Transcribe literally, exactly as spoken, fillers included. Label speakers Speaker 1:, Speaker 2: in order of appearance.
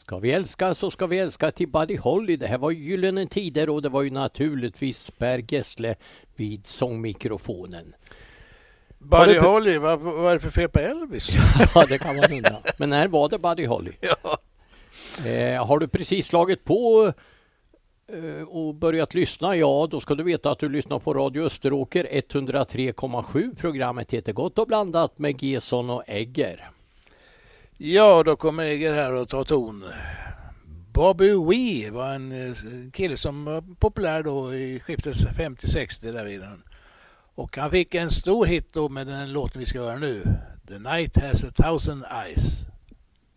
Speaker 1: Ska vi älska så ska vi älska till Buddy Holly. Det här var gyllene tider och det var ju naturligtvis Per Gessle vid sångmikrofonen.
Speaker 2: Buddy du... Holly, vad, vad är det för fel på Elvis?
Speaker 1: Ja, det kan man undra. Men när var det Buddy Holly?
Speaker 2: Ja.
Speaker 1: Eh, har du precis slagit på eh, och börjat lyssna? Ja, då ska du veta att du lyssnar på Radio Österåker etthundratre komma sju. Programmet heter Gott och blandat med Gesson och Egger.
Speaker 2: Ja, då kommer Egger här och tar ton. Bobby Wee var en kille som var populär då i skiftet femtio sextio där vid den. Och han fick en stor hit då med den låten vi ska höra nu. The Night Has a Thousand Eyes.